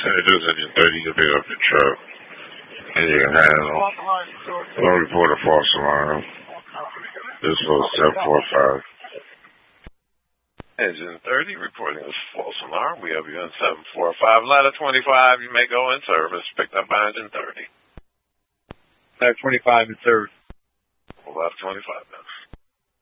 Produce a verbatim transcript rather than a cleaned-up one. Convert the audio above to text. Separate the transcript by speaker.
Speaker 1: Hey, this is engine thirty. You can pick up your truck. And you can handle no report a false alarm. This was seven four five. Engine thirty reporting a false alarm. We have you on seven four five. Ladder twenty-five, you may go in service. Picked up by engine thirty.
Speaker 2: Ladder twenty-five in service.
Speaker 1: Ladder twenty-five now.